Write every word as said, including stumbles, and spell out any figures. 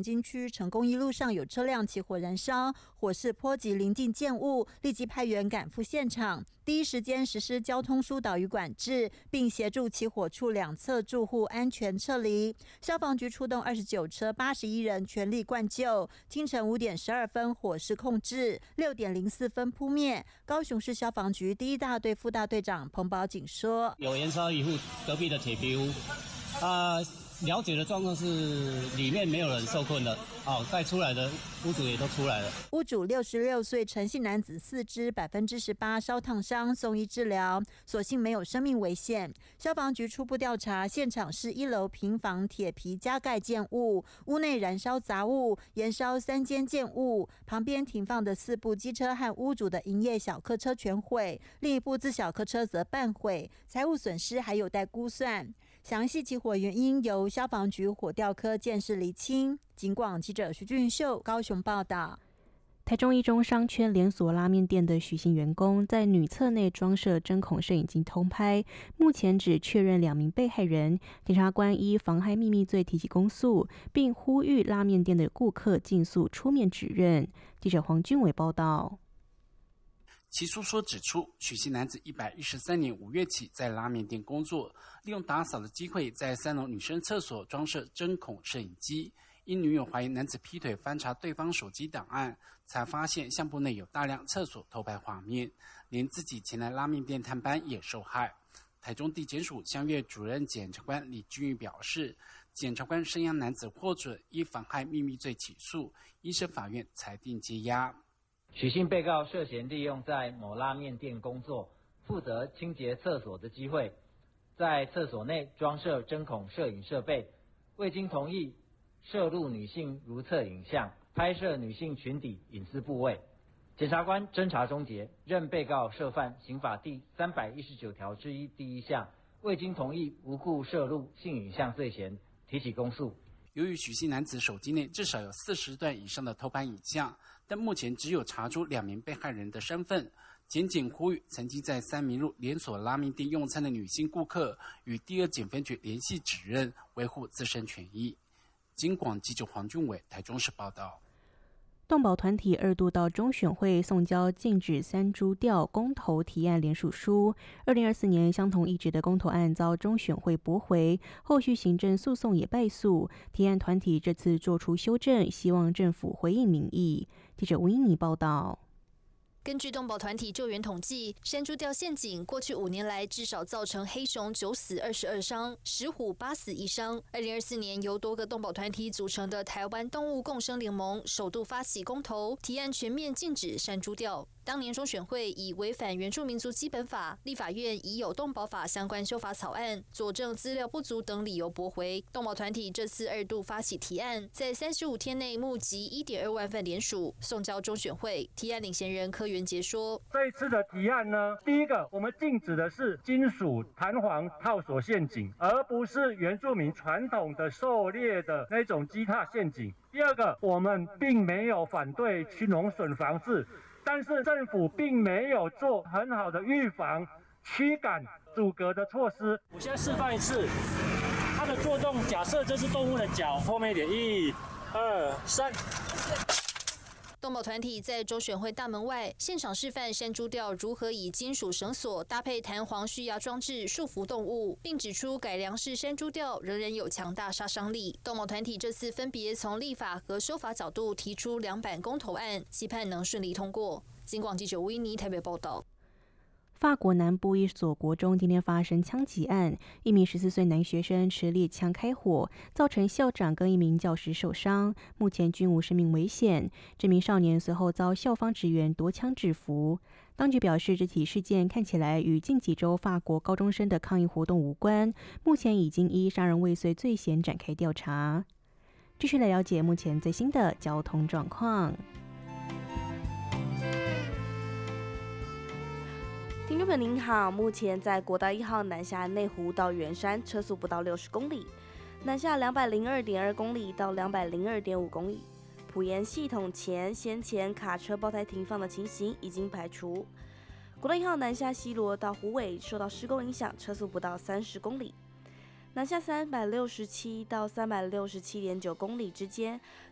经区成功一路上有车辆起火燃烧，火势波及邻近建物，立即派员赶赴现场，第一时间实施交通疏导与管制，并协助起火处两侧住户安全撤离。消防局出动二十九车八十一人全力灌救，清晨五点十二分火势控制，六点零四分扑灭。高雄市消防局第一大队副大队长彭宝景说：“ 有燃烧一户隔壁的铁皮屋，啊、呃，了解的状况是里面没有人受困的，哦，带出来的屋主也都出来了。 屋主六十六岁陈姓男子四肢百分之十八烧烫伤，送医治疗，所幸没有生命危险。消防局初步调查，现场是一楼平房铁皮加盖建物，屋内燃烧杂物，延烧三间建物，旁边停放的四部机车和屋主的营业小客车全毁，另一部自小客车则半毁，财物损失还有待估算。详细起火原因由消防局火调科鉴识厘清。警广记者徐俊秀高雄报道。 台中一中商圈连锁拉面店的许姓员工在女厕内装设针孔摄影机偷拍，目前只确认两名被害人，检察官依妨害秘密罪提起公诉，并呼吁拉面店的顾客尽速出面指认。记者黄俊伟报道。 其诉说指出，许姓男子一百一十三年五月起在拉面店工作，利用打扫的机会在三楼女生厕所装设针孔摄影机。因女友怀疑男子劈腿翻查对方手机档案，才发现相簿内有大量厕所偷拍画面，连自己前来拉面店探班也受害。台中地检署相越主任检察官李君玉表示，检察官声押男子获准依妨害秘密罪起诉，一审法院裁定羁押。 许姓被告涉嫌利用在某拉面店工作，负责清洁厕所的机会，在厕所内装设针孔摄影设备，未经同意摄入女性如厕影像，拍摄女性裙底隐私部位。检察官侦查终结，认被告涉犯刑法第三百一十九条之一第一项未经同意无故摄入性影像罪嫌，提起公诉。 由于许姓男子手机内至少有四十段以上的偷拍影像，但目前只有查出两名被害人的身份。检警呼吁曾经在三民路连锁拉面店用餐的女性顾客与第二检分局联系指认，维护自身权益。警广记者黄俊伟台中市报道。 动保团体二度到中选会送交禁止山猪吊公投提案联署书。二零二四年相同议质的公投案遭中选会驳回，后续行政诉讼也败诉。提案团体这次做出修正，希望政府回应民意。记者吴英妮报道。 根据动保团体救援统计，山猪吊陷阱过去五年来至少造成黑熊九死二十二伤，石虎八死一伤。二零二四年由多个动保团体组成的台湾动物共生联盟首度发起公投，提案全面禁止山猪吊。当年中选会以违反原住民族基本法，立法院已有动保法相关修法草案，佐证资料不足等理由驳回。动保团体这次二度发起提案，在三十五天内募集一点二万份联署，送交中选会。提案领衔人柯元杰说：“ 这一次的提案呢，第一个，我们禁止的是金属弹簧套索陷阱，而不是原住民传统的狩猎的那种鸡踏陷阱。第二个，我们并没有反对去农损防治。”但是政府并没有做很好的预防、驱赶、阻隔的措施。 我现在示范一次，它的作动，假设这是动物的脚，后面一点，一、二、三。 动保团体在中选会大门外现场示范山猪吊如何以金属绳索搭配弹簧蓄压装置束缚动物，并指出改良式山猪吊仍然有强大杀伤力。动保团体这次分别从立法和修法角度提出两版公投案，期盼能顺利通过。警广记者吴依妮台北报道。 法国南部一所国中今天发生枪击案，一名十四岁男学生持猎枪开火，造成校长跟一名教师受伤，目前均无生命危险。这名少年随后遭校方职员夺枪制服。当局表示，这起事件看起来与近几周法国高中生的抗议活动无关，目前已经依杀人未遂罪嫌展开调查。继续来了解目前最新的交通状况。 听众朋友您好，目前在国道一号南下内湖到圆山，车速不到六十公里；南下两百零二点二公里到两百零二点五公里。埔盐系统前先前卡车爆胎停放的情形已经排除。国道一号南下西螺到虎尾受到施工影响，车速不到三十公里。南下三百六十七到三百六十七点九公里之间，